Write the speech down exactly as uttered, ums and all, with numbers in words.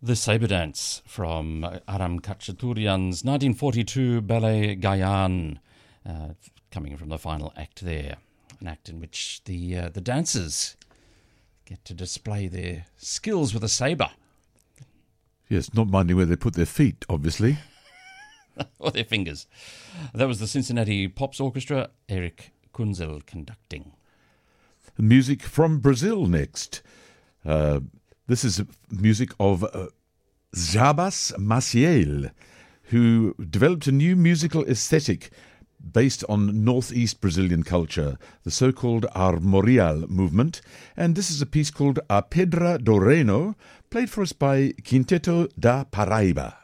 The Sabre Dance from Aram Khachaturian's nineteen forty-two ballet Gayan, uh, coming from the final act there. An act in which the uh, the dancers get to display their skills with a sabre. Yes, not minding where they put their feet, obviously. Or their fingers. That was the Cincinnati Pops Orchestra, Eric Kunzel conducting. Music from Brazil next. Uh, this is music of uh, Jabas Maciel, who developed a new musical aesthetic based on northeast Brazilian culture, the so-called armorial movement, and this is a piece called A Pedra do Reino, played for us by Quinteto da Paraíba.